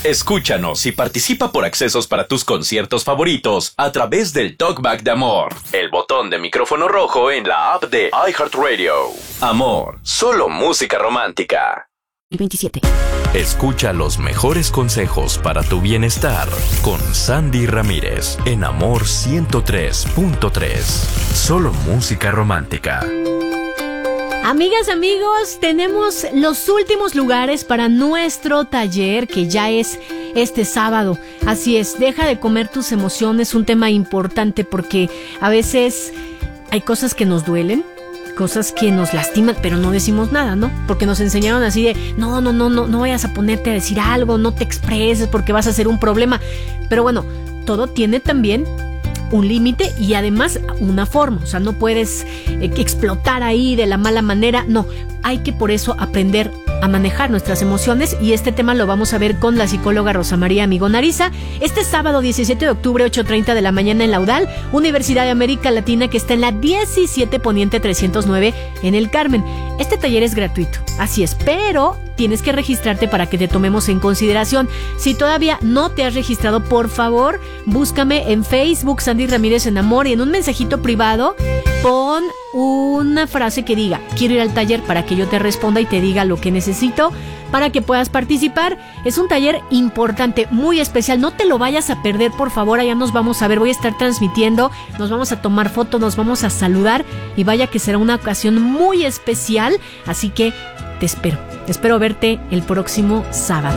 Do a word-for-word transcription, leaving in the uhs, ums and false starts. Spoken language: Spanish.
Escúchanos y participa por accesos para tus conciertos favoritos a través del Talkback de Amor, el botón de micrófono rojo en la app de iHeartRadio. Amor, solo música romántica. veintisiete. Escucha los mejores consejos para tu bienestar con Sandy Ramírez en Amor ciento tres punto tres. Solo música romántica. Amigas, amigos, tenemos los últimos lugares para nuestro taller que ya es este sábado. Así es, deja de comer tus emociones, un tema importante porque a veces hay cosas que nos duelen, cosas que nos lastiman, pero no decimos nada, ¿no? Porque nos enseñaron así de, no, no, no, no, no vayas a ponerte a decir algo, no te expreses porque vas a hacer un problema. Pero bueno, todo tiene también un límite y además una forma, o sea, no puedes eh, explotar ahí de la mala manera, no, hay que por eso aprender a manejar nuestras emociones y este tema lo vamos a ver con la psicóloga Rosa María Amigo Nariza este sábado diecisiete de octubre, ocho treinta de la mañana en la UDAL, Universidad de América Latina, que está en la diecisiete Poniente trescientos nueve en el Carmen. Este taller es gratuito, así es, pero tienes que registrarte para que te tomemos en consideración. Si todavía no te has registrado, por favor, búscame en Facebook, Sandy Ramírez en Amor, y en un mensajito privado pon una frase que diga, quiero ir al taller, para que yo te responda y te diga lo que necesito para que puedas participar. Es un taller importante, muy especial, no te lo vayas a perder, por favor. Allá nos vamos a ver, voy a estar transmitiendo, nos vamos a tomar fotos, nos vamos a saludar y vaya que será una ocasión muy especial, así que te espero, espero verte el próximo sábado.